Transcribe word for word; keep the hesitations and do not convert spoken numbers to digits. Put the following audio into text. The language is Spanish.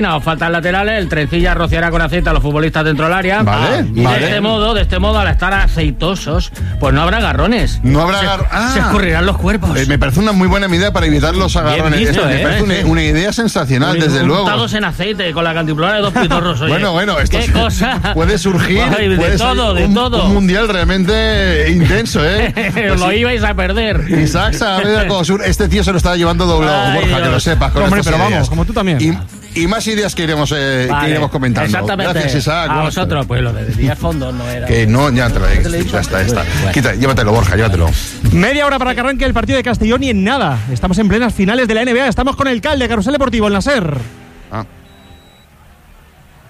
No, faltan laterales, el trencilla rociará con aceite a los futbolistas dentro del área. Vale, y vale. de este modo, de este modo, al estar aceitosos, pues no habrá agarrones. No habrá se, agar... ah. se escurrirán los cuerpos. Eh, me parece una muy buena idea para evitar los agarrones. Bien visto, me eh, parece eh, una, una idea sensacional, desde luego. Untados en aceite con la cantimplora de dos pitorros. Oye. Bueno, bueno, esto ¿Qué es, cosa? puede surgir. Ay, de puede todo, de un, todo. Un mundial realmente intenso, ¿eh? Pues lo sí. ibais a perder. Isaac Saavedra Cosur, este tío se lo estaba llevando doblado, Ay, Borja, Dios. que lo sepas. Con Hombre, estas pero ideas. vamos, como tú también. Y, y más ideas que iremos, eh, Vale, que iremos comentando. Exactamente. Gracias, Isaac. A vosotros, pues lo de diez fondos no era. Que no, ya te lo he Ya está, ya está. Bueno. Quita, llévatelo, Borja, llévatelo. Media hora para que arranque el partido de Castellón y en nada. Estamos en plenas finales de la N B A. Estamos con el Cal de Carrusel Deportivo, el Nasser. Ah.